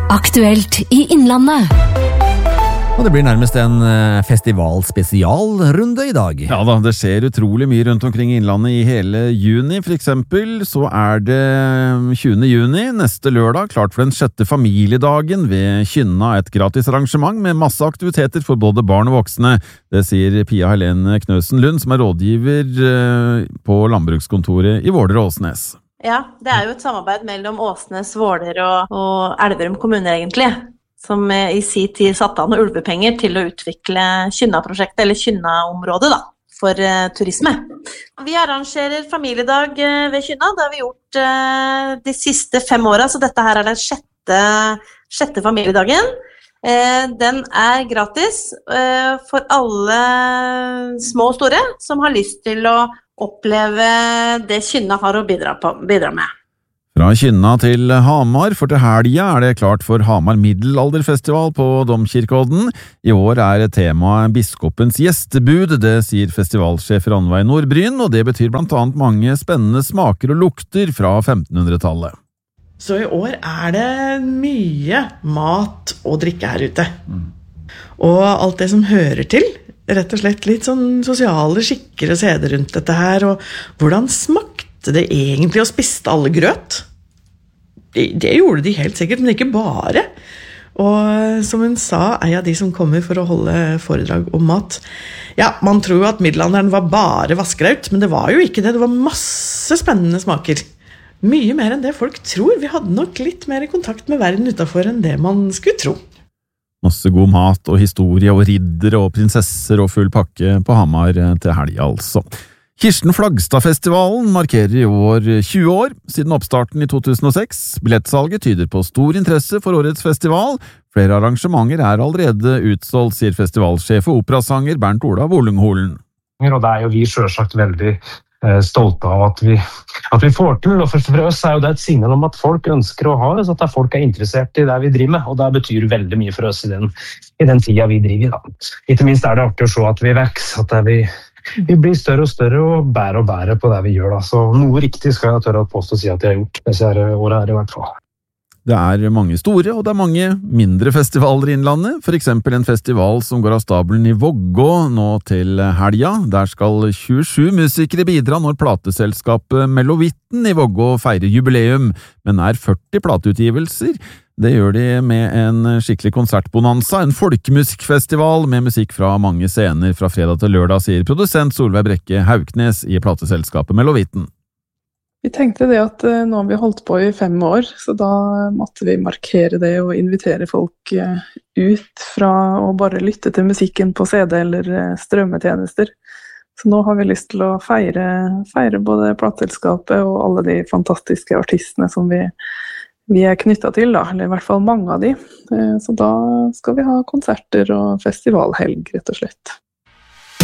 Aktuelt i Innlandet. Og det blir nærmest en festivalspesialrunde i dag. Ja da, det skjer utrolig mye rundt omkring i Innlandet i hele juni. For eksempel så det 20. juni, neste lørdag, klart for den 6. familiedagen ved Kynna, et gratis arrangement med masse aktiviteter for både barn og voksne. Det sier Pia Helene Knøsen Lund, som er rådgiver på landbrukskontoret i Våler og Åsnes. Ja, det jo et samarbeid mellom Åsnes, Våler og Elverum kommuner egentlig, som i sin tid satte av noen ulvepenger til å utvikle Kynna-prosjektet, eller Kynna-området da, for turisme. Vi arrangerer familiedag ved Kynna, det har vi gjort de siste 5 årene, så dette her den sjette familiedagen. Den gratis for alle små og store som har lyst til å oppleve det Kynna har å bidra med. Fra Kynna til Hamar, for til helga det klart for Hamar Middelalderfestival på Domkirkeodden. I år temaet biskopens gjestebud, det sier festivalsjef Ranveig Nordbryn, og det betyr blant annet mange spennende smaker og lukter fra 1500-tallet. Så i år det mye mat og drikke her ute. Og alt det som hører til, rett og slett litt sånn sosiale skikker og seder rundt dette her, og hvordan smakte det egentlig å spiste alle grøt? Det gjorde de helt sikkert, men ikke bare. Og som hun sa, av de som kommer for å holde foredrag om mat, ja, man tror jo at middelalderen var bare vaskegraut, men det var jo ikke det, det var masse spennende smaker. Mye mer enn det folk tror. Vi hadde nok litt mer kontakt med verden utenfor enn det man skulle tro. Masse god mat og historie og riddere og prinsesser og full pakke på Hamar til helga altså. Kirsten Flagstad-festivalen markerer i år 20 år, siden oppstarten i 2006. Billettsalget tyder på stor interesse for årets festival. Flere arrangementer allerede utsolgt, sier festivalsjef og operasanger Bernt Olav Olungholen. Og det jo vi selvsagt veldig stolte av at vi får til, og for oss jo det et signal om at folk ønsker å ha det, så at folk interessert i det vi driver med, og det betyr veldig mye for oss i den tida vi driver i. Da. Ikke minst det artig å se at vi vekser, at vi blir større og større og bære på det vi gjør. Da. Så noe riktig skal jeg tørre å påstå å si at jeg har gjort disse årene her i hvert fall. Det mange store, og det mange mindre festivaler i Innlandet. For eksempel en festival som går av stabelen i Vågå nå til helga. Der skal 27 musikere bidra når plateselskapet Melovitten i Vågå feirer jubileum, men 40 plateutgivelser. Det gjør de med en skikkelig konsertbonanza, en folkemusikkfestival med musikk fra mange scener fra fredag til lørdag, sier produsent Solveig Brekke Hauknes i plateselskapet Melovitten. Vi tenkte det at nå har vi holdt på i 5 år, så da måtte vi markere det og invitere folk ut fra å bare lytte til musikken på CD eller strømmetjenester. Så nå har vi lyst til å feire både plateselskapet og alle de fantastiske artistene som vi knyttet til, da, eller i hvert fall mange av de. Så da skal vi ha konserter og festivalhelg, rett og slett.